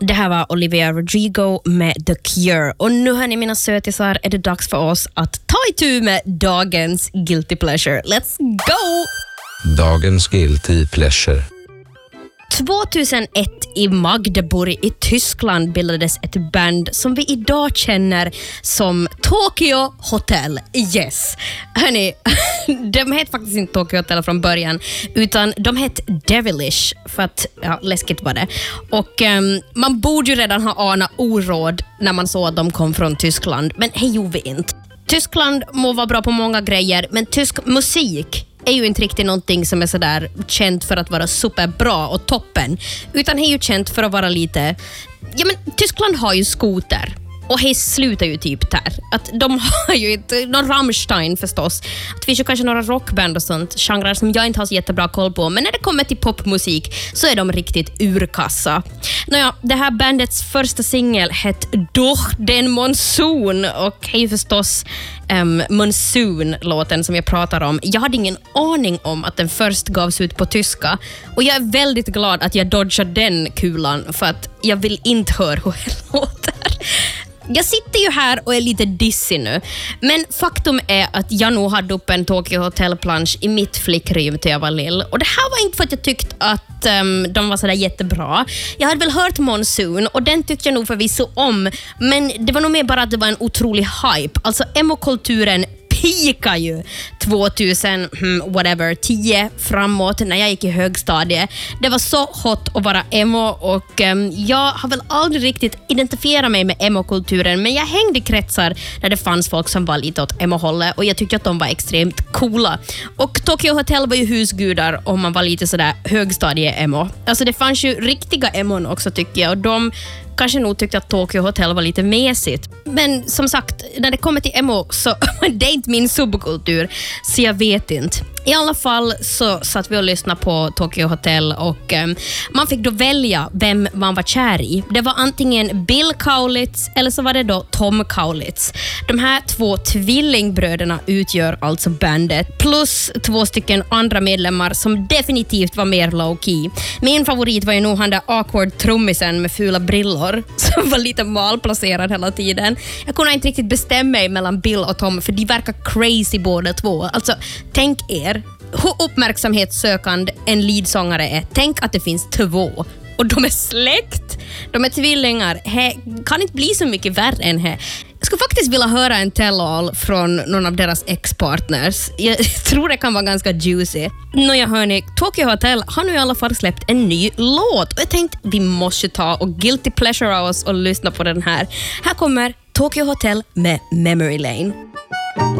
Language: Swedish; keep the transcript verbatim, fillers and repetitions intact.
Det här var Olivia Rodrigo med The Cure. Och nu hör ni mina sötisar, är det dags för oss att ta itu med dagens Guilty Pleasure. Let's go! Dagens Guilty Pleasure. tjugohundraett i Magdeburg i Tyskland bildades ett band som vi idag känner som Tokyo Hotel. Yes. Hörrni, de hette faktiskt inte Tokyo Hotel från början, utan de hette Devilish, för att, ja, läskigt var det. Och um, man borde ju redan ha anat oråd när man såg att de kom från Tyskland, men det gjorde vi inte. Tyskland må vara bra på många grejer, men tysk musik är ju inte riktigt någonting som är sådär känt för att vara superbra och toppen, utan är ju känt för att vara lite, ja men Tyskland har ju skoter och det slutar ju typ där. Att de har ju inte, någon Rammstein förstås. Det finns ju kanske några rockband och sånt, genrer som jag inte har så jättebra koll på, men när det kommer till popmusik så är de riktigt urkassa. Nåja, det här bandets första singel hette Durch den Monsun och är ju förstås um, Monsun-låten som jag pratar om. Jag hade ingen aning om att den först gavs ut på tyska och jag är väldigt glad att jag dodgade den kulan, för att jag vill inte höra hur det låter. Jag sitter ju här och är lite dissig nu, men faktum är att jag nog hade upp en Tokyo Hotel-plansch i mitt flickrym till jag var lill. Och det här var inte för att jag tyckte att um, de var sådär jättebra. Jag hade väl hört Monsoon och den tyckte jag nog förvisso om, men det var nog mer bara att det var en otrolig hype. Alltså emo-kulturen pika ju tvåtusen whatever tio framåt när jag gick i högstadiet. Det var så hot att vara emo och um, jag har väl aldrig riktigt identifierat mig med emo-kulturen, men jag hängde i kretsar där det fanns folk som var lite åt emo-hållet och jag tyckte att de var extremt coola. Och Tokyo Hotel var ju husgudar om man var lite sådär högstadie-emo. Alltså det fanns ju riktiga emon också tycker jag, och de kanske nog tyckte att Tokyo Hotel var lite mesigt. Men som sagt, när det kommer till emo så det är inte min subkultur, så jag vet inte. I alla fall så satt vi och lyssnade på Tokyo Hotel och um, man fick då välja vem man var kär i. Det var antingen Bill Kaulitz eller så var det då Tom Kaulitz. De här två tvillingbröderna utgör alltså bandet, plus två stycken andra medlemmar som definitivt var mer low-key. Min favorit var ju nog han där awkward trummisen med fula brillor som var lite malplacerad hela tiden. Jag kunde inte riktigt bestämma mig mellan Bill och Tom, för de verkar crazy båda två. Alltså, tänk er hur uppmärksamhetssökande en leadsångare är. Tänk att det finns två och de är släkt. De är tvillingar. He kan inte bli så mycket värre än här. Jag skulle faktiskt vilja höra en tell-all från någon av deras ex-partners. Jag tror det kan vara ganska juicy. Nåja hörni, Tokyo Hotel har nu i alla fall släppt en ny låt. Och jag tänkte vi måste ta och guilty pleasure oss och lyssna på den här. Här kommer Tokyo Hotel med Memory Lane.